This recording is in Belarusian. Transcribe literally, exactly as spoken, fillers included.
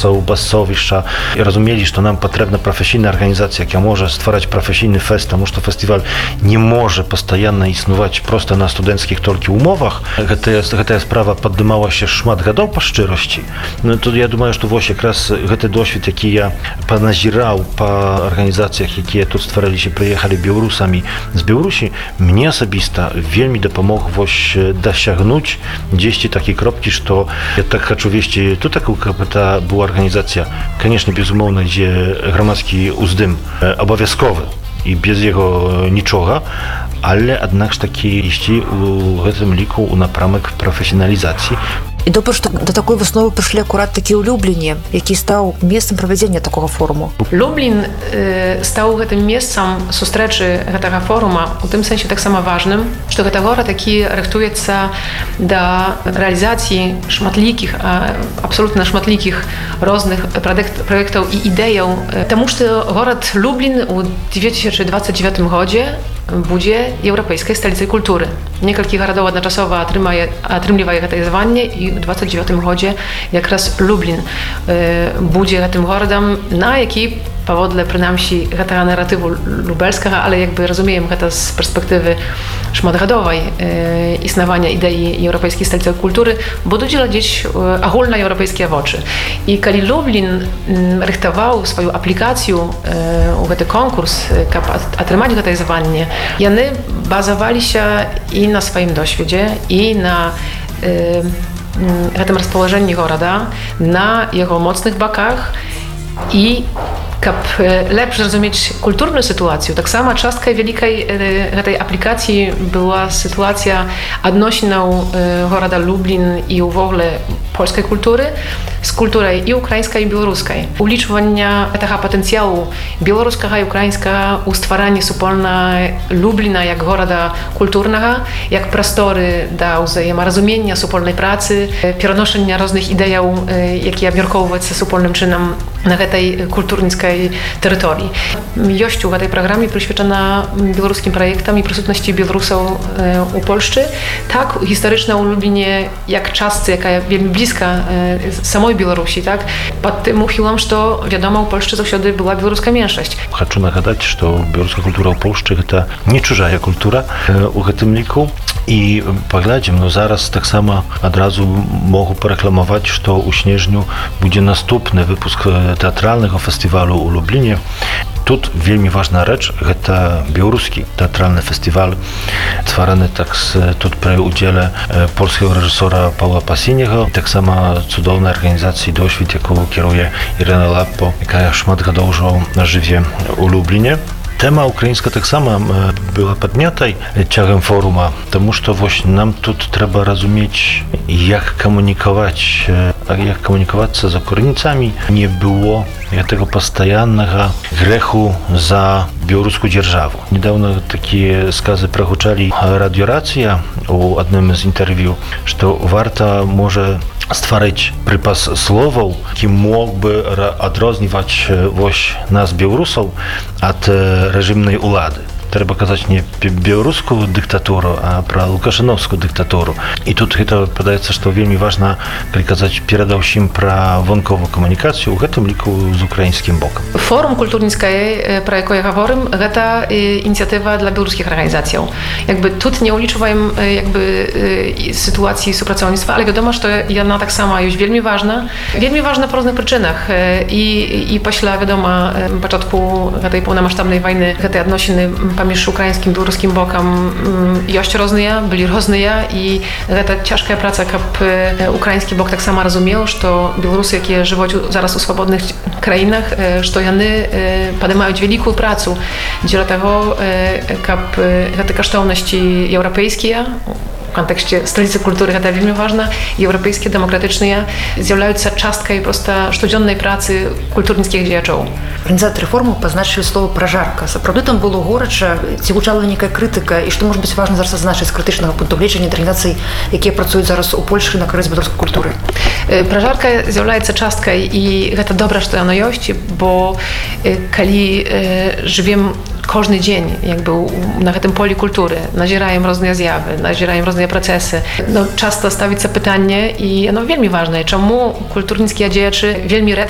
часаў басовішча і разумелі, што нам патрэбна прафесійная арганізацыя, якая можа ствараць прафесійны фэст, таму што фестываль не можа пастаянна існаваць проста на студэнцкіх толькі умовах. Гэтая, гэтая справа паддымалася шмат гадоў па шчырасці. Ну, тут я думаю, што вось якраз гэты досвед, які я паназіраў па арганізацыях, якія тут ствараліся, прыехалі беларусамі з Беларусі, мне асабіста вельмі дапамог вось дасягнуць дзесьці такі кропкі, што я так хачу весці тут такую, каб гэта была арганізацыя, канешне, безумоўна, дзе грамадскі уздым абавязковы і без яго нічога, але аднак ж такі ісці ў гэтым ліку ў напрамак прафесіяналізацыі. І добра, што да такой высновы прыйшлі акурат такі ў Любліне, які стаў месцам правядзення такога форуму. Люблін э, стаў гэтым месцам сустрэчы гэтага форума у тым сэнсе таксама важным, што гэта горад, які рыхтуецца да рэалізацыі шматлікіх, абсалютна шматлікіх розных праектаў і ідэяў. Таму што горад Люблін у две тысячи двадцать девятым годзе будзе еўрапейскай сталіцай культуры. Некалькі гарадоў адначасова атрымлівае гэтае званне, і ў двадцать девятым годзе якраз Люблін э, будзе гэтым горадам, на які паводле прынамсі гэтага наратыву лубельскага, але як бы разумеем гэта з перспектывы шматгадовай э, існавання ідэі еўрапейскай сталіцы культуры будуць глядзець э, агульнаеўрапейскія вочы. І калі Люблін э, рыхтаваў сваю аплікацыю э, у гэты конкурс, э, каб атрымаць гэтае званне, яны базаваліся і на сваім досведзе, і на э, гэтым распалажэнні горада, на яго моцных баках, і каб лепш зразумець культурную сітуацыю. Таксама часткай вялікай гэтай аплікацыі была сітуацыя адносінаў горада Люблін і ўвогуле польскай культуры з культурай і украінскай, і беларускай. Улічвання гэтага патэнцыялу беларускага і украінскага ў стваранні супольна Любліна як горада культурнага, як прасторы да ўзаемаразумення, супольнай працы, пераношання розных ідэяў, якія абмяркоўваюцца супольным чынам на гэтай культурніцкай тэрыторыі. Ёсць у гэтай праграме прысвечана беларускім праектам і прысутнасці беларусаў у Польшчы. Так, гістарычна ў Любліне як частцы, якая вельмі блізка самой Беларусі, так, пад тым ухілам, што, вядома, у Польшчы заўсёды была беларуская меншасць. Хачу нагадаць, што беларуская культура ў Польшчы гэта не чужая культура у гэтым ліку. І паглядзім, ну зараз таксама адразу могу парэкламаваць, што ў снежню будзе наступны выпуск тэатральнага фестывалю ў Любліне. Тут вельмі важная рэч, гэта беларускі тэатральны фестываль, ствараны так тут пры удзеле польскага рэжысёра Паўла Пасіняга, таксама цудоўнай арганізацыі досвед, якую кіруе Ірына Лаппо, якая шмат гадоў ўжо жыве ў Любліне. Тэма украінска таксама была паднятай цягам форума, таму што вось нам тут трэба разумець, як камунікаваць, як камунікавацца з украінцамі. Не было гэтага пастаяннага грэху за беларускую дзяржаву. Недаўна такія сказы прагучалі радыёрацыя у адным з інтэрв'ю, што варта можа стварыць прыпас словаў, які мог бы адрозніваць вось нас, беларусаў, ад рэжымнай улады. Трэба казаць не беларускую дыктатуру, а пра лукашэноўскую дыктатуру. І тут гэта падаецца, што вельмі важна прыказаць перадаўсім пра вонкавую камунікацыю, у гэтым ліку з украінскім бокам. Форум культурніцкай, пра якой гаворым, гэта ініцыятыва для беларускіх арганізацыяў. Якби тут не ўлічваем якби сітуацыі супрацоўніцтва, але вядома, што яна таксама ёсць вельмі важна. Вельмі важна па розных прычынах. І, і пасля, вядома, пачатку гэтай поўнамаштабнай вайны гэтыя адносіны паміж украінскім і беларускім бокам ёсць розныя, былі розныя, і гэта цяжкая праца, каб украінскі бок таксама разумеў, што беларусы, якія жывуць зараз у свабодных краінах, што яны падымаюць вялікую працу дзеля таго, каб гэты каштоўнасці еўрапейскія у кантэксце сталіцы культуры, гэта вельмі важна, еўрапейскія, дэмакратычныя, з'яўляюцца часткай проста штодзённай працы культурніцкіх дзеячоў. Арганізатары форуму пазначылі слова пражарка. Сапраўды там было горача, ці гучала нейкая крытыка, і што можа быць важна зараз адзначыць з крытычнага пункту гледжання арганізацый, якія працуюць зараз у Польшчы на карысць беларускай культуры? Пражарка з'яўляецца часткай, і гэта добра, што яно ёсць, бо калі жывем кожны дзень якby на гэтым полі культуры, назіраем розныя з'явы, назіраем розныя працэсы. No, часта ставіцца пытанне, і оно вельмі важнае, чаму культурніцкія дзеячы вельмі рэдка